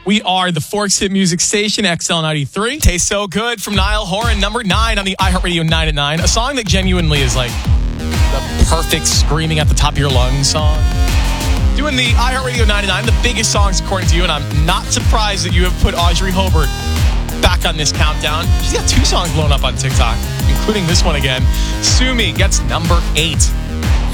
We are the Forks Hit Music Station, XL93. Tastes So Good from Niall Horan, number 9 on the iHeartRadio 9 at 9. A song that genuinely is like the perfect screaming at the top of your lungs song. Doing the iHeartRadio 9 at 9, the biggest songs according to you, and I'm not surprised that you have put Audrey Hobart back on this countdown. She's got 2 songs blown up on TikTok, including this one again. Sue Me gets number 8.